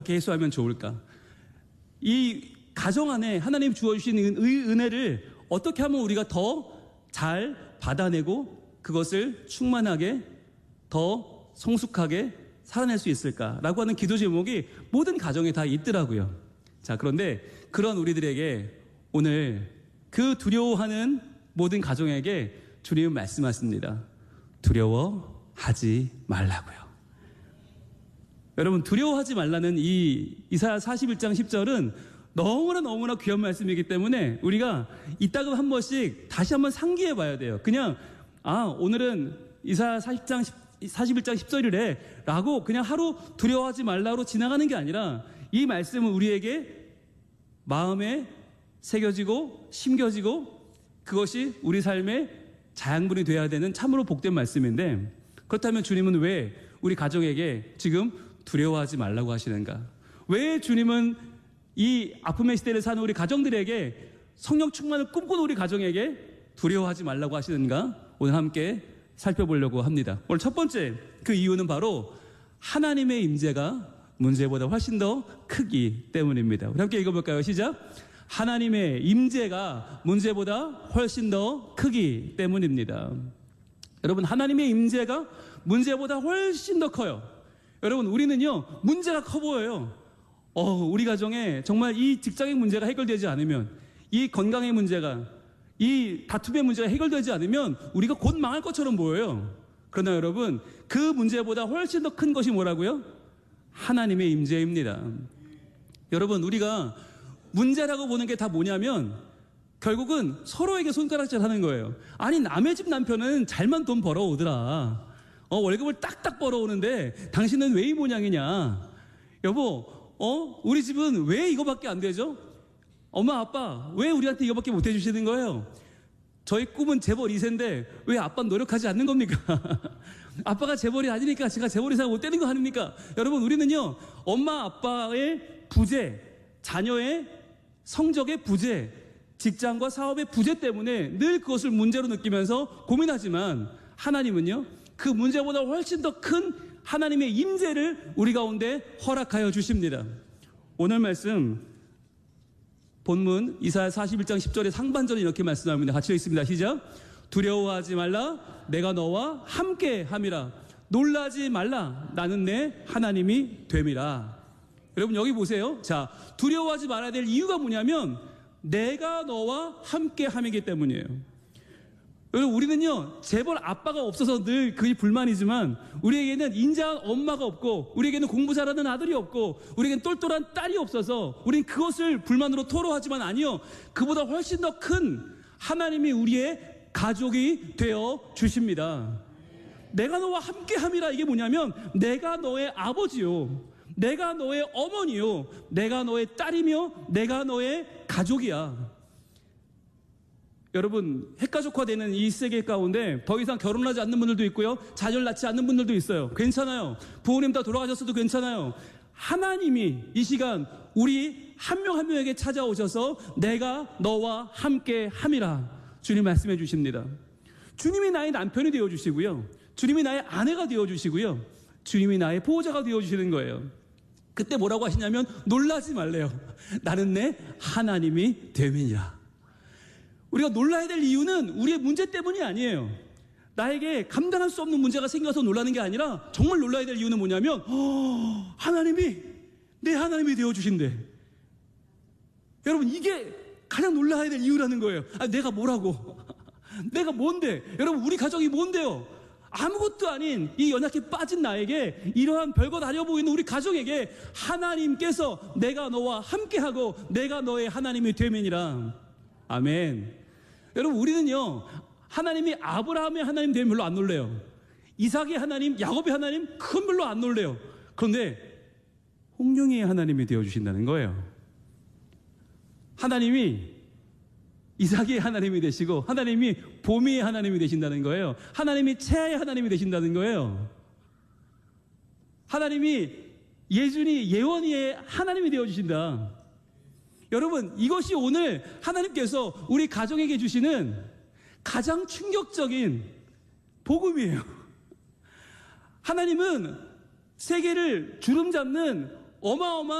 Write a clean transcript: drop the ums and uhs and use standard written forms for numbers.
개수하면 좋을까? 이 가정 안에 하나님 주어주신 은혜를 어떻게 하면 우리가 더 잘 받아내고 그것을 충만하게 더 성숙하게 살아낼 수 있을까라고 하는 기도 제목이 모든 가정에 다 있더라고요. 자, 그런데 그런 우리들에게 오늘 그 두려워하는 모든 가정에게 주님은 말씀하십니다. 두려워하지 말라고요. 여러분, 두려워하지 말라는 이 이사야 41장 10절은 너무나 귀한 말씀이기 때문에 우리가 이따금 한 번씩 다시 한번 상기해 봐야 돼요. 그냥 오늘은 이사야 41장 10절이래 라고 그냥 하루 두려워하지 말라로 지나가는 게 아니라 이 말씀은 우리에게 마음에 새겨지고 심겨지고 그것이 우리 삶의 자양분이 돼야 되는 참으로 복된 말씀인데, 그렇다면 주님은 왜 우리 가정에게 지금 두려워하지 말라고 하시는가? 왜 주님은 이 아픔의 시대를 사는 우리 가정들에게 성령 충만을 꿈꾸는 우리 가정에게 두려워하지 말라고 하시는가? 오늘 함께 살펴보려고 합니다. 오늘 첫 번째 그 이유는 바로 하나님의 임재가 문제보다 훨씬 더 크기 때문입니다. 우리 함께 읽어볼까요? 시작. 하나님의 임재가 문제보다 훨씬 더 크기 때문입니다. 여러분, 하나님의 임재가 문제보다 훨씬 더 커요. 여러분, 우리는요 문제가 커 보여요. 우리 가정에 정말 이 직장의 문제가 해결되지 않으면, 이 건강의 문제가, 이 다툼의 문제가 해결되지 않으면 우리가 곧 망할 것처럼 보여요. 그러나 여러분, 그 문제보다 훨씬 더 큰 것이 뭐라고요? 하나님의 임재입니다. 여러분, 우리가 문제라고 보는 게 다 뭐냐면 결국은 서로에게 손가락질 하는 거예요. 아니, 남의 집 남편은 잘만 돈 벌어오더라. 월급을 딱딱 벌어오는데 당신은 왜 이 모양이냐? 여보, 우리 집은 왜 이거밖에 안 되죠? 엄마, 아빠, 왜 우리한테 이거밖에 못 해주시는 거예요? 저희 꿈은 재벌 2세인데 왜 아빠는 노력하지 않는 겁니까? 아빠가 재벌이 아니니까 제가 재벌 이상 못 되는 거 아닙니까? 여러분, 우리는요 엄마 아빠의 부재, 자녀의 성적의 부재, 직장과 사업의 부재 때문에 늘 그것을 문제로 느끼면서 고민하지만, 하나님은요 그 문제보다 훨씬 더 큰 하나님의 임재를 우리 가운데 허락하여 주십니다. 오늘 말씀 본문 이사야 41장 10절의 상반절이 이렇게 말씀합니다. 같이 읽습니다. 시작. 두려워하지 말라, 내가 너와 함께 함이라. 놀라지 말라, 나는 내 하나님이 됨이라. 여러분, 여기 보세요. 자, 두려워하지 말아야 될 이유가 뭐냐면 내가 너와 함께 함이기 때문이에요. 여러분, 우리는요 재벌 아빠가 없어서 늘 그게 불만이지만 우리에게는 인자한 엄마가 없고, 우리에게는 공부 잘하는 아들이 없고, 우리에게는 똘똘한 딸이 없어서 우리는 그것을 불만으로 토로하지만, 아니요, 그보다 훨씬 더 큰 하나님이 우리의 가족이 되어 주십니다. 내가 너와 함께함이라, 이게 뭐냐면 내가 너의 아버지요, 내가 너의 어머니요, 내가 너의 딸이며 내가 너의 가족이야. 여러분, 핵가족화되는 이 세계 가운데 더 이상 결혼하지 않는 분들도 있고요, 자녀를 낳지 않는 분들도 있어요. 괜찮아요. 부모님 다 돌아가셨어도 괜찮아요. 하나님이 이 시간 우리 한 명 한 명에게 찾아오셔서 내가 너와 함께 함이라 주님 말씀해 주십니다. 주님이 나의 남편이 되어주시고요, 주님이 나의 아내가 되어주시고요, 주님이 나의 보호자가 되어주시는 거예요. 그때 뭐라고 하시냐면 놀라지 말래요. 나는 내 하나님이 됨이니라. 우리가 놀라야 될 이유는 우리의 문제 때문이 아니에요. 나에게 감당할 수 없는 문제가 생겨서 놀라는 게 아니라 정말 놀라야 될 이유는 뭐냐면 하나님이 내 하나님이 되어주신대. 여러분, 이게 가장 놀라야 될 이유라는 거예요. 내가 뭐라고? 내가 뭔데? 여러분, 우리 가정이 뭔데요? 아무것도 아닌 이 연약해 빠진 나에게, 이러한 별것 아니어 보이는 우리 가정에게 하나님께서 내가 너와 함께하고 내가 너의 하나님이 되면이라. 아멘. 여러분, 우리는요 하나님이 아브라함의 하나님 되면 별로 안 놀래요. 이삭의 하나님, 야곱의 하나님, 그건 별로 안 놀래요. 그런데 홍룡이의 하나님이 되어주신다는 거예요. 하나님이 이삭의 하나님이 되시고, 하나님이 보미의 하나님이 되신다는 거예요. 하나님이 채아의 하나님이 되신다는 거예요. 하나님이 예준이, 예원이의 하나님이 되어주신다. 여러분, 이것이 오늘 하나님께서 우리 가정에게 주시는 가장 충격적인 복음이에요. 하나님은 세계를 주름 잡는 어마어마한